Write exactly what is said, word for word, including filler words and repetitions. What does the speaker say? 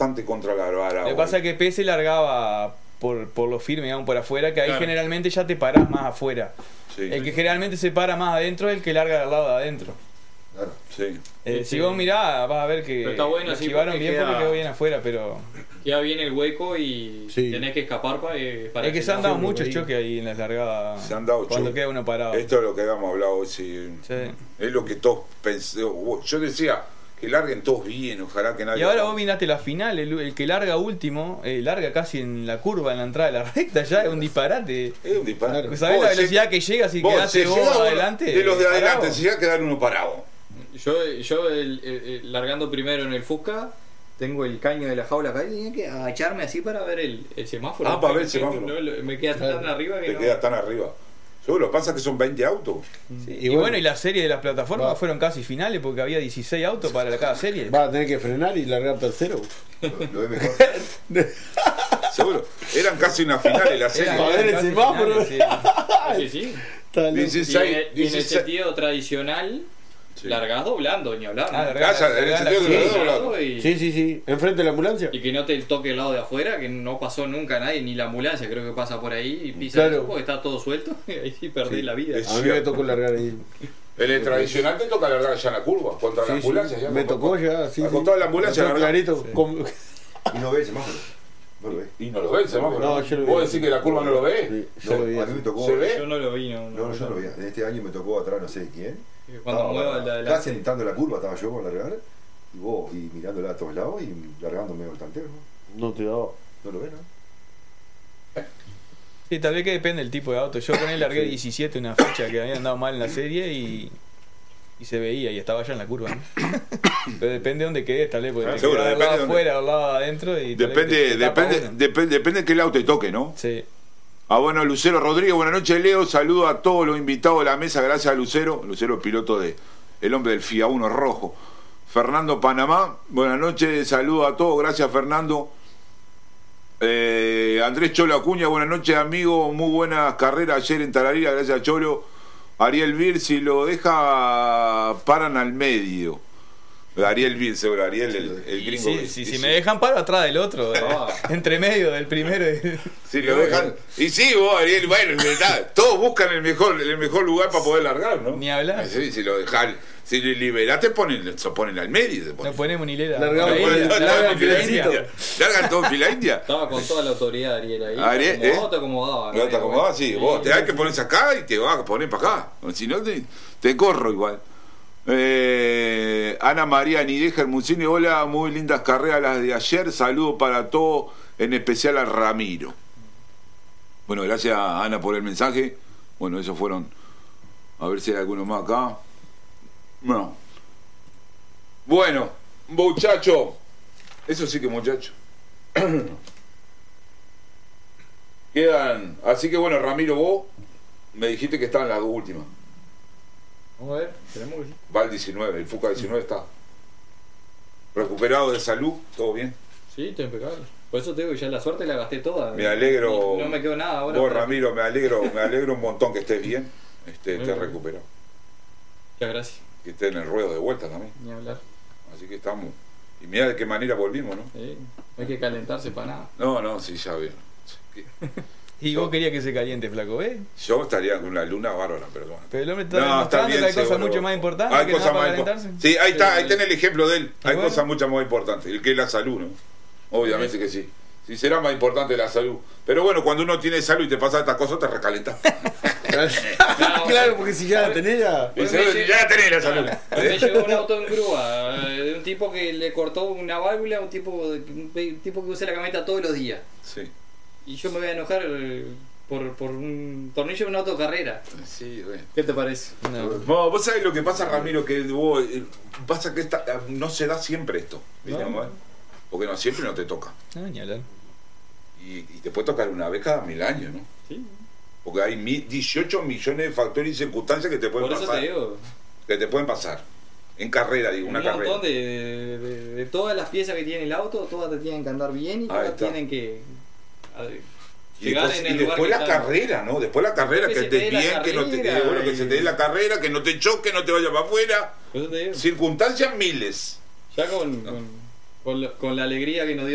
bastante contra la vara. Lo que pasa es que P se largaba por, por lo firme, digamos, por afuera, que ahí claro. generalmente ya te parás más afuera. Sí. El que generalmente se para más adentro es el que larga al lado de adentro. Claro. Sí. Eh, sí. Si vos mirás, vas a ver que está bueno, lo esquivaron sí, bien queda, porque quedó bien afuera, pero... Queda bien el hueco y sí. tenés que escapar para... para es que se han dado muchos choques ahí en las largadas. Se han dado cuando choques. queda uno parado. Esto es lo que habíamos hablado hoy. Sí. Sí. Es lo que todos pensé. Yo decía... Que larguen todos bien, ojalá que nadie... Y ahora vos miraste la final, el, el que larga último, eh, larga casi en la curva, en la entrada de la recta, ya es un disparate. Es un disparate. ¿Sabés la velocidad se, que llega si quedaste vos, vos adelante? De los de adelante, si llega a quedar uno parado. Yo, yo el, el, el, largando primero en el Fusca, tengo el caño de la jaula acá y tenía que agacharme así para ver el, el semáforo. Ah, para ver el semáforo. No, me queda tan claro. arriba que Te no. queda tan arriba. Yo, lo que pasa es que son veinte autos. Sí, y, y bueno, bueno, y la serie de las plataformas va. fueron casi finales porque había dieciséis autos para cada serie. Va a tener que frenar y largar tercero. Lo ve mejor. Seguro. Eran casi una final en la serie. Para ver el semáforo. Sí, sí. sí. dieciséis, y, en, y en el sentido tradicional, sí. largás doblando, ni hablar. Ah, largás, en el sentido de doblando. Y... Sí, sí, sí. Enfrente de la ambulancia. Y que no te toque el lado de afuera, que no pasó nunca nadie, ni la ambulancia creo que pasa por ahí y pisa claro. eso porque está todo suelto. Y ahí sí perdí sí, la vida. A mí me tocó largar ahí. En el tradicional te toca largar ya en la curva, contra sí, la ambulancia. Sí. Ya me tocó con, ya, sí. Con toda la ambulancia. Clarito. Sí. Con... Y no ve el semáforo. No lo ve. Y no lo ve el semáforo. No, yo lo vi. ¿Vos decís que la curva no lo ve? Sí, yo no, lo vi. A mí me tocó. ¿Se ve? Yo no lo vi, no. No, no yo no lo vi. En este año me tocó atrás no sé quién. Cuando estaba, mueva la, la... Casi entrando la curva estaba yo con largar. Y vos, y mirándola a todos lados y largándome el tanteo, ¿no? No te daba. No lo ves, ¿no? Sí, tal vez que depende del tipo de auto. Yo con él largué sí. diecisiete, una fecha que había andado mal en la serie y, y se veía y estaba ya en la curva, ¿no? Pero depende de dónde quedes, tal vez, porque ah, seguro, al lado afuera o al lado adentro. Y depende, depende, depende, depende de qué lado te toque, ¿no? Sí. Ah, bueno, Lucero Rodríguez, buenas noches, Leo. Saludo a todos los invitados de la mesa, gracias a Lucero. Lucero, piloto de el hombre del F I A uno rojo. Fernando Panamá, buenas noches, saludo a todos, gracias Fernando. Eh, Andrés Cholo Acuña, buenas noches amigo, muy buenas carreras ayer en Tararira, gracias Cholo. Ariel Bir, si lo deja paran al medio. Ariel Bir, seguro, Ariel el, el gringo. Sí, sí, si sí. me dejan paro atrás del otro, eh, entre medio del primero. Y... Si lo dejan. Y sí, vos, Ariel, bueno, verdad, todos buscan el mejor, el mejor lugar para poder largar, ¿no? Ni hablar. Sí, si lo dejan. Si le liberás, te ponen, se ponen al medio. Te ponen. No ponemos ni lera. Largan todo en fila india. Estaba con toda la autoridad Ariel ahí. Ariel, te acomodaba, ¿eh? te acomodaba. No, te acomodaba, sí. sí. Vos te hay que ponerse acá y te vas a poner para acá. Si no, te, te corro igual. Eh, Ana María Nideja Musini, hola, muy lindas carreras las de ayer. Saludo para todos, en especial a Ramiro. Bueno, gracias Ana por el mensaje. Bueno, esos fueron. A ver si hay alguno más acá. No. Bueno, muchacho. Eso sí que muchacho. Quedan. Así que bueno, Ramiro, vos me dijiste que estaban las dos últimas. Vamos a ver, tenemos que sí. Va el diecinueve, el Fuca diecinueve está. Recuperado de salud, ¿todo bien? Sí, estoy impecable. Por eso te digo que ya la suerte la gasté toda. Me alegro. No me quedó nada ahora. Vos, Ramiro, me alegro, me alegro un montón que estés bien. Este, estés recuperado. Muchas gracias. Que estés en el ruedo de vuelta también. Ni hablar. Así que estamos. Y mira de qué manera volvimos, ¿no? Sí, no hay que calentarse para nada. No, no, sí, ya veo. Y yo, vos querías que se caliente, flaco, ¿ves? Yo estaría con una luna bárbara, pero bueno. Pero el hombre está no, demostrando está bien, que hay cosas mucho más importantes hay que cosas nada para más calentarse. Sí, ahí está, ahí tenés el ejemplo de él. Hay bueno. cosas mucho más importantes. El que es la salud, ¿no? Obviamente sí. que sí. Sí, será más importante la salud. Pero bueno, cuando uno tiene salud y te pasa estas cosas, te recalientas. Claro, porque si ya la tenés ya. Pues ya, ya la tenés la salud. Me ¿Eh? llegó un auto en grúa de un tipo que le cortó una válvula, un tipo, un tipo que usa la camioneta todos los días. Sí. Y yo me voy a enojar por, por un tornillo de una autocarrera. Sí, bueno. ¿Qué te parece? No. No, vos sabés lo que pasa, Ramiro, que vos, pasa que esta, no se da siempre esto. Digamos, ¿eh? Porque no siempre no te toca. No, ni hablar. Y, y te puede tocar una vez cada mil años, ¿no? Sí. Porque hay dieciocho millones de factores y circunstancias que te pueden Por eso pasar. Te digo. Que te pueden pasar. En carrera, digo, una un carrera. Un montón de, de, de, de todas las piezas que tiene el auto, todas te tienen que andar bien y todas tienen que ver, y después, en el y después la está... carrera, ¿no? Después la carrera, que, que estés bien, carrera, que no te que, bueno, que se te dé la carrera, que no te choque, no te vayas para afuera. Circunstancias miles. Ya con, ¿no? con, con, con, la, con la alegría que nos dio